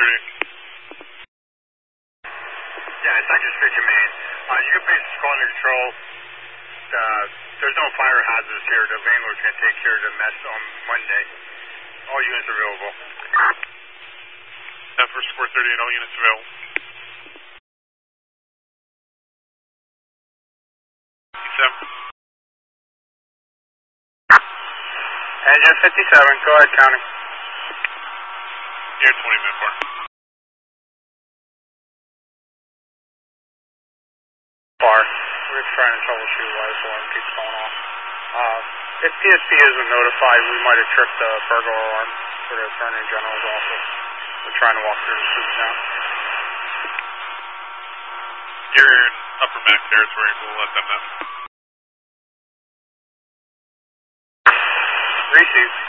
Yeah, Second Street Command. You can basically call into control. There's no fire hazards here. The landlord's going to take care of the mess on Monday. All units available. First Square 38, all units available. Engine 57, go ahead, counting. Here, 20-minute bar. Bar. We're trying to troubleshoot why this alarm keeps going off. If PSP isn't notified, we might have tripped the burglar alarm for the Attorney General's office. We're trying to walk through the streets now. You're in upper max territory, we'll let them know. Received.